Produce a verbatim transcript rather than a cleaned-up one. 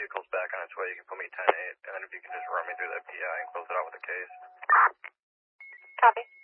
vehicle's back on its way, you can put me ten eight, and then if you can just run me through that P I and close it out with a case. Copy.